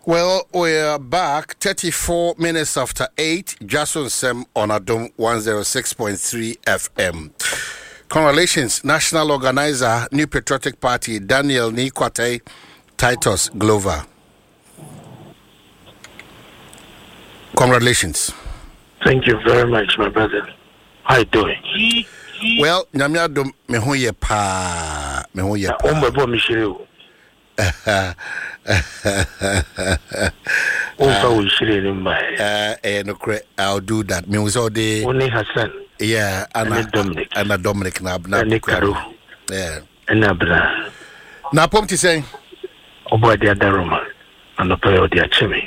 Well, we're back 34 minutes after 8. Jason Sem on Adom 106.3 FM. Congratulations, National Organizer, New Patriotic Party, Daniel Nikwate Titus Glover. Congratulations. Thank you very much, my brother. How you doing? Well, Nyamiado mehoye pa. I'll do that. Me was all day. Only Hassan. Yeah, and Dominic and Karu. Yeah. And Abra. Now, Pomti saying, Oba dia Daroma, and the player dia Chimmy.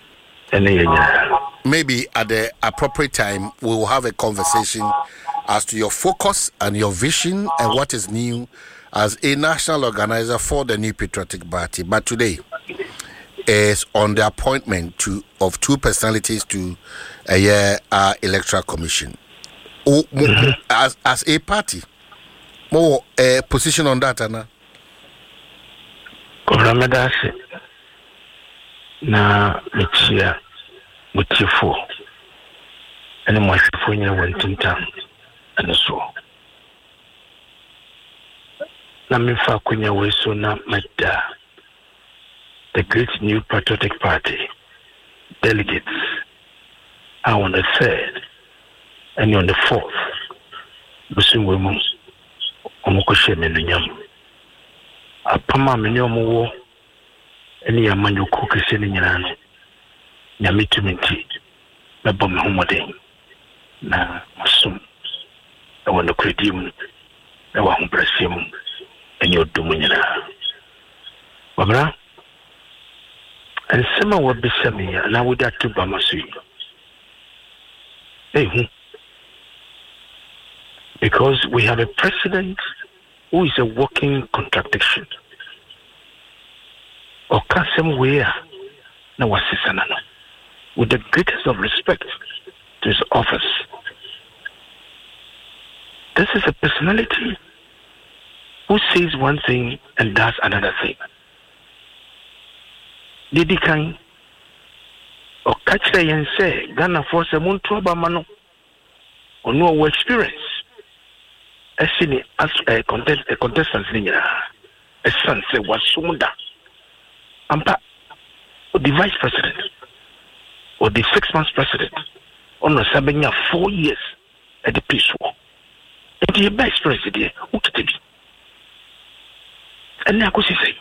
Maybe at the appropriate time, we will have a conversation as to your focus and your vision and what is new as a national organizer for the New Patriotic Party. But today is on the appointment of two personalities to our electoral commission. As a party, more position on that, Anna? Na mechia mutifo ene mwasifo nya wantintam ene so na mifa kunya weso na mada the Great New Patriotic Party delegates are on the 3rd and on the 4th busimwe mu omukoshe menunyam apama menyomo any amanyo kukese ni nyirano nyamitumenti mebo me homode na masum na wando kredium na wa hombrasium any odumu nyina wabra and sema wabisami na wuda tuba masu because we have a president who is a walking contradiction. Or Kasem Wea na wasisanano with the greatest of respect to his office. This is a personality who says one thing and does another thing. Didi kan or catch the and say Ghana for some mano or no experience. As a contestant a son say was sumunda. Ampa, or the vice president, or the 6 months president, on the Sabina 4 years at the peace war. And the vice president, who to be? And now, what say?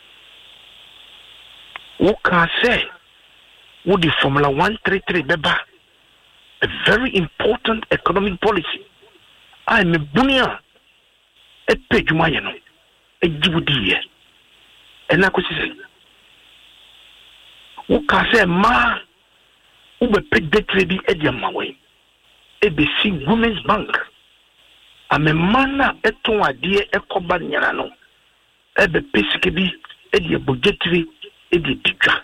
Who can say? Would the Formula 133 Beba, a very important economic policy? I'm a bunia, a page mayano, a Djibouti. And now, what say? Who can say ma who be paid debt ready Ediamawe? ABC Women's Bank. I'm a man eton adie ekoba nyarano. Ebe pesikebi edi budgetary edi didwa.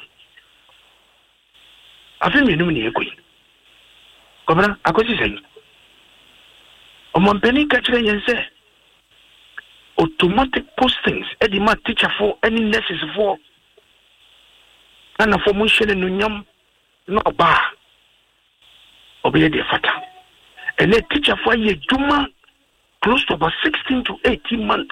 Afi me num ne ekoyi. Kobra akosi sei. Omompeni ka kire yen say automatic postings edi ma teacher for any nurses for and a formation in Nunyam no bar obey the fata. And a teacher for a Juma close to about 16 to 18 months.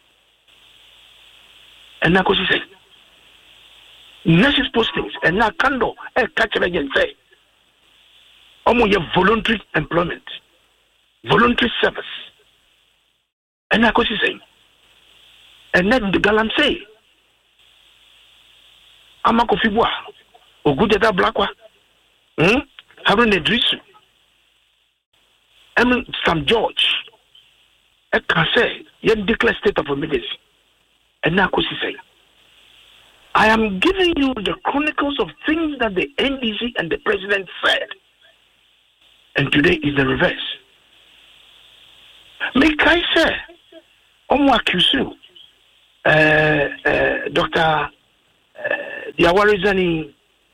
And now, she said, nurses postings and now candle a catch again say, almost voluntary employment, voluntary service. And now, she said, and then the Galam say, Amako Fibwa, Ogudeta Blackwa, Harun Edrisu, Sam George, I can say, yet declare state of emergency. And now, say, I am giving you the chronicles of things that the NDC and the president said. And today is the reverse. Make I say, Omo Akusu, Dr. Diawarizani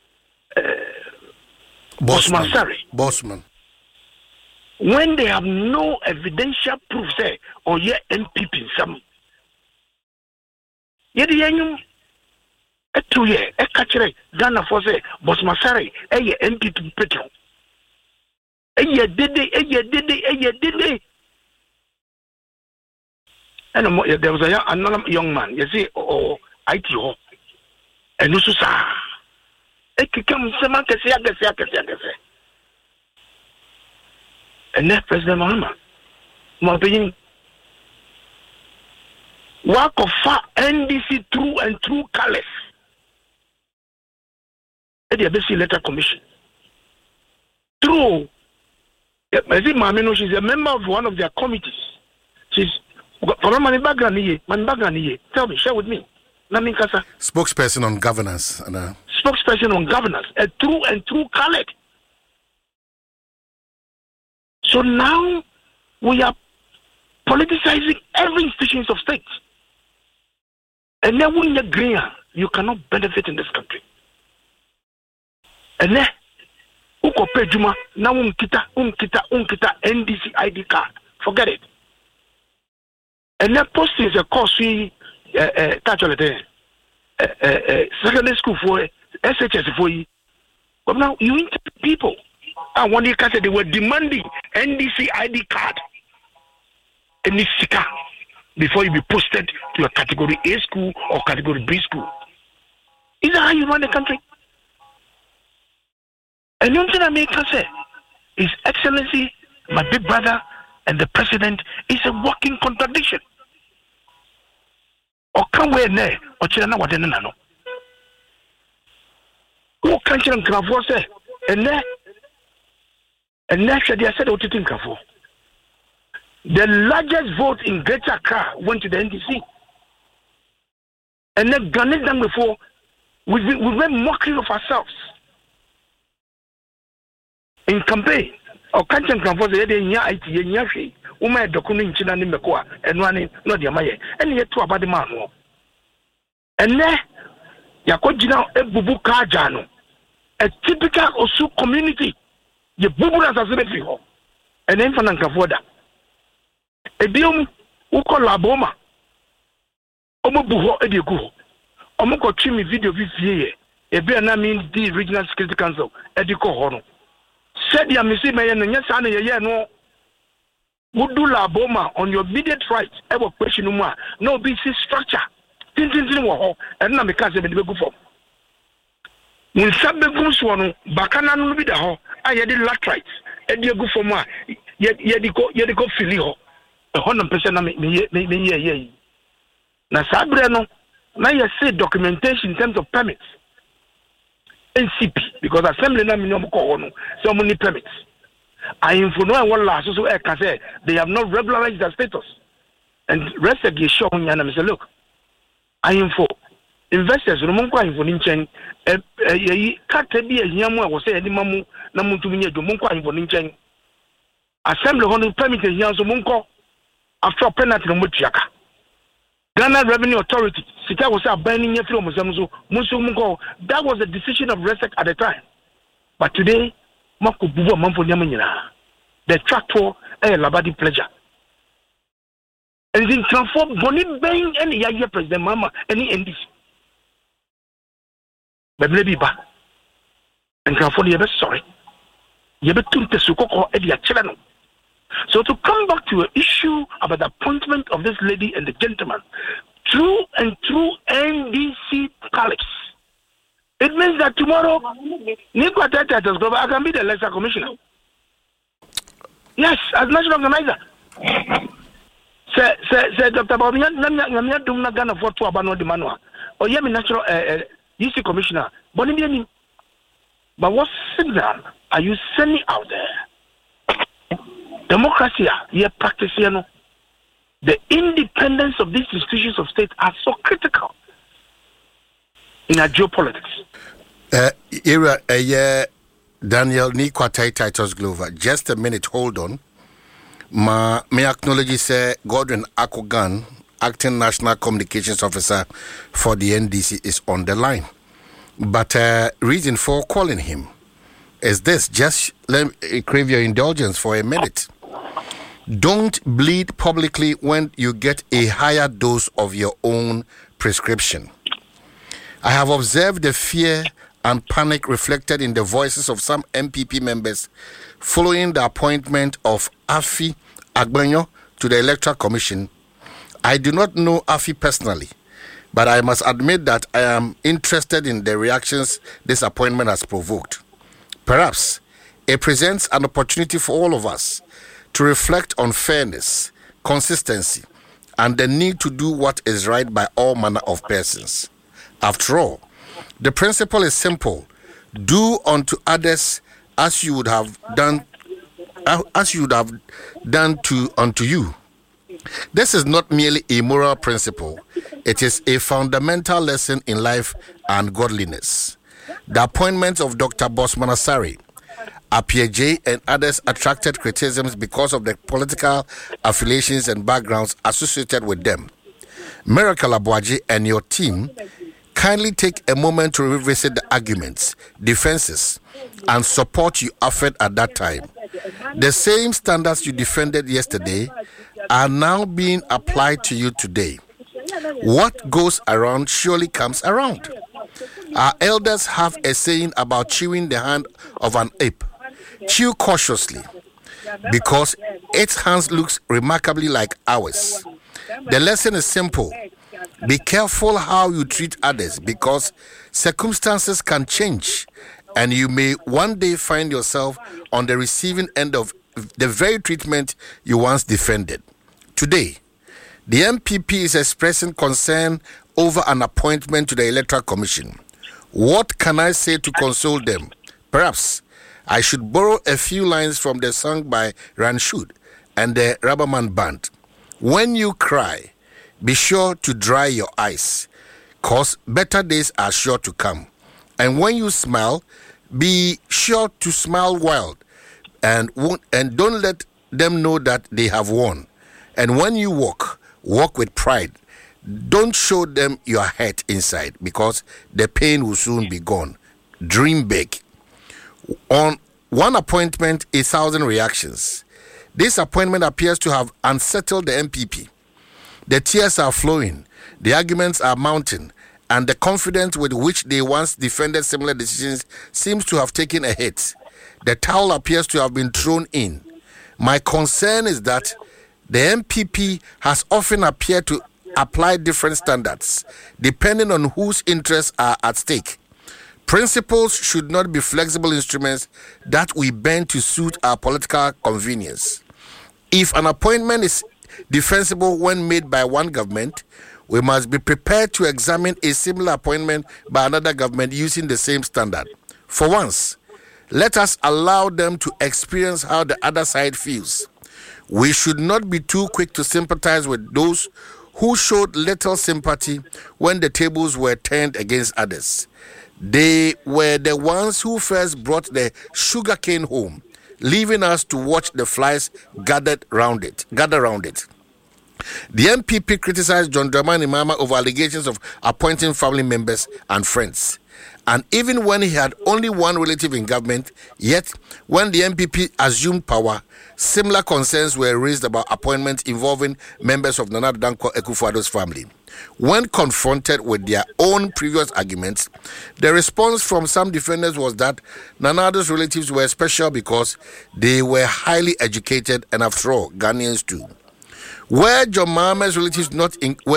Bossman. When they have no evidential proof, say, or yet MPP some. Yet the young to ye e catchere Ghana for say Boss Masari eye NPP petrol eye did and there was another young man you see IT ho and no sa e kikam sema kese and then President Mahama mo beyin work of NDC through and through colors. The ABC letter commission. Through, I think Mamino, she's a member of one of their committees. She's from my background here. Tell me, share with me. Spokesperson on governance. Spokesperson on governance. Through and through colored. So now we are politicizing every institution of state. And then when you agree, you cannot benefit in this country. And then, uko pe juma na unkita NDC ID card. Forget it. And then posting is a course we secondary school for SHS for you. But now you interpret people. And when you said they were demanding NDC ID card. And it's sicker. Before you be posted to a category A school or category B school. Is that how you run the country? And the only thing I make say, His Excellency, my big brother, and the president is a walking contradiction. Or can we ne? Or children what they know? Who can't you say? And next they said what you think of. The largest vote in Greater Accra went to the NDC. And then Ghanaian done before, we were mocking of ourselves. In campaign, or can't converse the IT, Yashi, Uma Dokuni in China Nimekoa, and running not the Amaye, and yet to about the man. And there, Yakojina Ebubu Kajano, a typical Osu community, the Bubu as a refugee, and then Fanan Kavoda. Ebiom uko laboma omo buho edegu omo ko twi me video vivie ebi na mean the regional security council ediko ho no said ya mesi me no nya sa na ye no wudu laboma on your immediate right e wo question mu a na obi si structure tintin wo ho e na me ka se me de begu fom mun sabbe gum so no bakana no bi da ho aye de latrite e de egu fom a ye de ko fili ho. 100% na me na sabre no na you say documentation in terms of permits NCP because assembly na me no ko no so many permits I info no one last so e can say they have not regularized their status and rest of the show nya na me say look I info investors no monko info ni nchen yi kata bi ehia mu a wo say edi mamu na muntumi nya dwo monko info ni nchen assembly hono permit ehia so monko after penalty no mutiaka Ghana Revenue Authority sika was abaning ye from Musamzo Musumunko. That was the decision of RESEC at the time, but today mako bubu amamfo nyama nyina the tractor labadi pleasure and in transform boni ben any ya President Mama any NDC beble ba and transform ye be sorry ye be tunte sukoko e dia chela. So to come back to an issue about the appointment of this lady and the gentleman, through and through NDC colleagues, it means that tomorrow, I can be the lesser commissioner. Yes, as national organizer. Say Dr. Bobby, I'm doing Ghana for 2 abano de manua. Or yemi national UC commissioner. But what signal are you sending out there? Democracy, yeah, practice, you know. The independence of these institutions of state are so critical in our geopolitics. Daniel Nikwatai Titus Glover. Just a minute, hold on. May acknowledge say Godwin Akogan, acting National Communications Officer for the NDC, is on the line. But reason for calling him is this. Just let me crave your indulgence for a minute. Don't bleed publicly when you get a higher dose of your own prescription. I have observed the fear and panic reflected in the voices of some MPP members following the appointment of Afi Agbenyo to the Electoral Commission. I do not know Afi personally, but I must admit that I am interested in the reactions this appointment has provoked. Perhaps it presents an opportunity for all of us to reflect on fairness, consistency, and the need to do what is right by all manner of persons. After all, the principle is simple: do unto others as you would have done unto you. This is not merely a moral principle; it is a fundamental lesson in life and godliness. The appointment of Dr. Bosman Asare, Appiah, and others attracted criticisms because of the political affiliations and backgrounds associated with them. Miracle Abuaji and your team kindly take a moment to revisit the arguments, defenses, and support you offered at that time. The same standards you defended yesterday are now being applied to you today. What goes around surely comes around. Our elders have a saying about chewing the hand of an ape. Chew cautiously, because its hands looks remarkably like ours. The lesson is simple. Be careful how you treat others, because circumstances can change and you may one day find yourself on the receiving end of the very treatment you once defended. Today, the MPP is expressing concern over an appointment to the Electoral Commission. What can I say to console them? Perhaps I should borrow a few lines from the song by Ranshud and the Rubberman Band. When you cry, be sure to dry your eyes, cause better days are sure to come. And when you smile, be sure to smile wild, and don't let them know that they have won. And when you walk with pride. Don't show them your hurt inside, because the pain will soon be gone. Dream big. On one appointment, 1,000 reactions. This appointment appears to have unsettled the MPP. The tears are flowing, the arguments are mounting, and the confidence with which they once defended similar decisions seems to have taken a hit. The towel appears to have been thrown in. My concern is that the MPP has often appeared to apply different standards depending on whose interests are at stake. Principles should not be flexible instruments that we bend to suit our political convenience. If an appointment is defensible when made by one government, we must be prepared to examine a similar appointment by another government using the same standard. For once, let us allow them to experience how the other side feels. We should not be too quick to sympathize with those who showed little sympathy when the tables were turned against others. They were the ones who first brought the sugarcane home, leaving us to watch the flies gather round it. The MPP criticized John Dramani Mahama over allegations of appointing family members and friends. And even when he had only one relative in government, yet when the MPP assumed power, similar concerns were raised about appointments involving members of Nana Dankwa Akufo-Addo's family. When confronted with their own previous arguments, the response from some defenders was that Nana Addo's relatives were special because they were highly educated and, after all, Ghanaians too. Were John Mahama's relatives not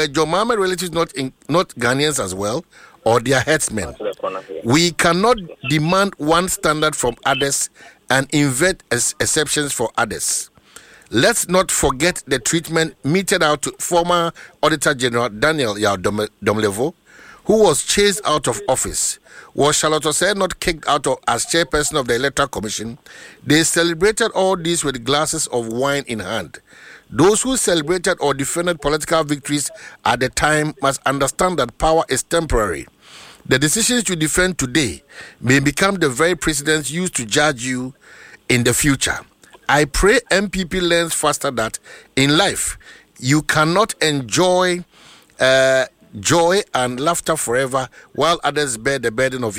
Ghanaians as well, or their headsmen? We cannot demand one standard from others and invent exceptions for others. Let's not forget the treatment meted out to former Auditor General Daniel Yao Domlevo, who was chased out of office. Was Charlotte Osei not kicked out as chairperson of the Electoral Commission? They celebrated all this with glasses of wine in hand. Those who celebrated or defended political victories at the time must understand that power is temporary. The decisions you defend today may become the very precedents used to judge you in the future. I pray MPP learns faster that in life you cannot enjoy joy and laughter forever while others bear the burden of